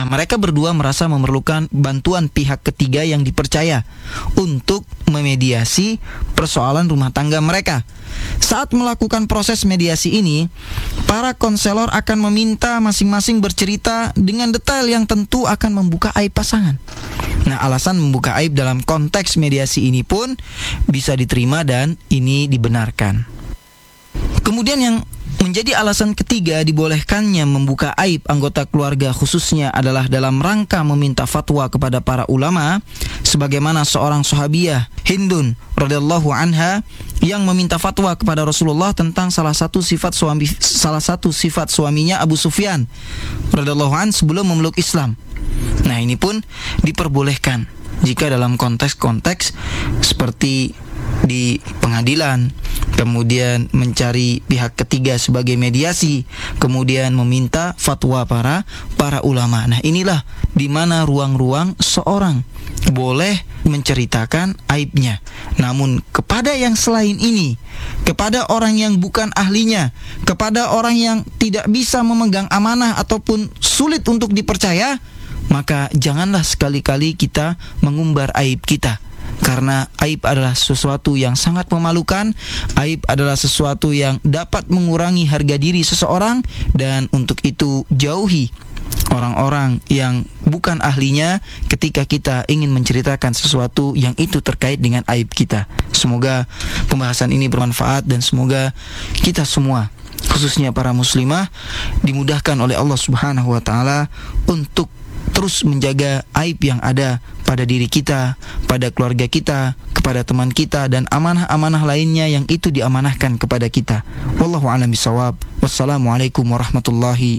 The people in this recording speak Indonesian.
mereka berdua merasa memerlukan bantuan pihak ketiga yang dipercaya untuk memediasi persoalan rumah tangga mereka. Saat melakukan proses mediasi ini, para konselor akan meminta masing-masing bercerita dengan detail yang tentu akan membuka aib pasangan. Nah, alasan membuka aib dalam konteks mediasi ini pun bisa diterima dan ini dibenarkan. Kemudian yang menjadi alasan ketiga dibolehkannya membuka aib anggota keluarga khususnya adalah dalam rangka meminta fatwa kepada para ulama, sebagaimana seorang sahabiah Hindun radhiyallahu anha yang meminta fatwa kepada Rasulullah tentang salah satu sifat suaminya Abu Sufyan radhiyallahu anhu sebelum memeluk Islam. Nah, ini pun diperbolehkan jika dalam konteks-konteks seperti di pengadilan, kemudian mencari pihak ketiga sebagai mediasi, kemudian meminta fatwa para ulama. Nah, inilah di mana ruang-ruang seorang boleh menceritakan aibnya. Namun kepada yang selain ini, kepada orang yang bukan ahlinya, kepada orang yang tidak bisa memegang amanah ataupun sulit untuk dipercaya, maka janganlah sekali-kali kita mengumbar aib kita. Karena aib adalah sesuatu yang sangat memalukan. Aib adalah sesuatu yang dapat mengurangi harga diri seseorang. Dan untuk itu jauhi orang-orang yang bukan ahlinya ketika kita ingin menceritakan sesuatu yang itu terkait dengan aib kita. Semoga pembahasan ini bermanfaat dan semoga kita semua, khususnya para muslimah, dimudahkan oleh Allah Subhanahu wa taala untuk terus menjaga aib yang ada pada diri kita, pada keluarga kita, kepada teman kita, dan amanah-amanah lainnya yang itu diamanahkan kepada kita. Wallahu a'lam bishawab. Wassalamualaikum warahmatullahi